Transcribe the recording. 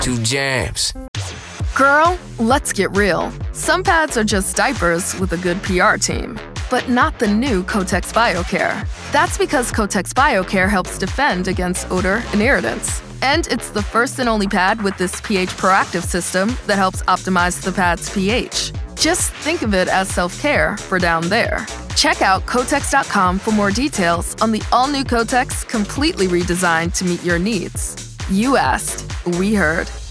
2 jams. Girl, let's get real. Some pads are just diapers with a good PR team, but not the new Kotex BioCare. That's because Kotex BioCare helps defend against odor and irritants. And it's the first and only pad with this pH proactive system that helps optimize the pad's pH. Just think of it as self-care for down there. Check out Kotex.com for more details on the all-new Kotex, completely redesigned to meet your needs. You asked, we heard.